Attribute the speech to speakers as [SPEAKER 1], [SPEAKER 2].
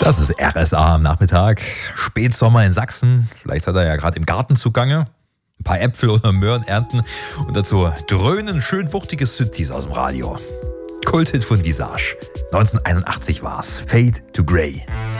[SPEAKER 1] Das ist RSA am Nachmittag. Spätsommer in Sachsen. Vielleicht hat er ja gerade im Garten zugange. Ein paar Äpfel oder Möhren ernten. Und dazu dröhnen schön wuchtige Synthes aus dem Radio. Kulthit von Visage. 1981 war's. Fade to Grey.